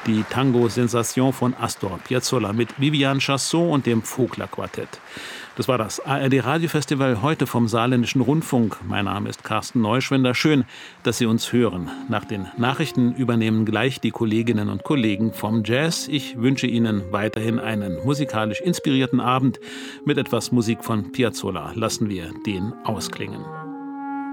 die Tango-Sensation von Astor Piazzolla mit Viviane Chasson und dem Vogler-Quartett. Das war das ARD-Radiofestival heute vom Saarländischen Rundfunk. Mein Name ist Carsten Neuschwender. Schön, dass Sie uns hören. Nach den Nachrichten übernehmen gleich die Kolleginnen und Kollegen vom Jazz. Ich wünsche Ihnen weiterhin einen musikalisch inspirierten Abend. Mit etwas Musik von Piazzolla lassen wir den ausklingen.